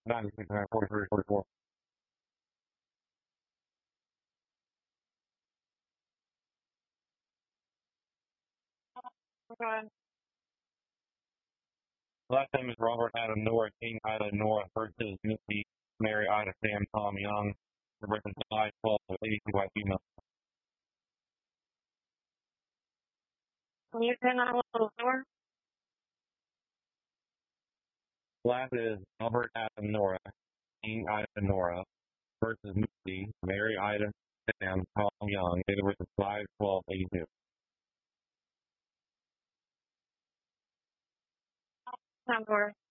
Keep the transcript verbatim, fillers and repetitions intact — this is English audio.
ninety-six, forty-three, forty-four. Okay. Last name is Robert Adam Nora, King Ida Nora versus Missy Mary Ida Sam Tom Young. Represents five twelve eighty-two white female. Can you turn on a little door? Last is Robert Adam Nora, King Ida Nora versus Missy Mary Ida Sam Tom Young. Date of birth is five twelve eighty-two. Number.